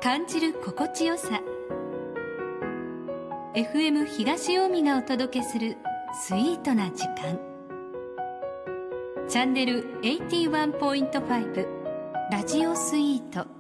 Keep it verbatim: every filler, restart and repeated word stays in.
感じる心地よさ。 エフエム 東近江がお届けするスイートな時間。チャンネル はちじゅういってんご ラジオスイート。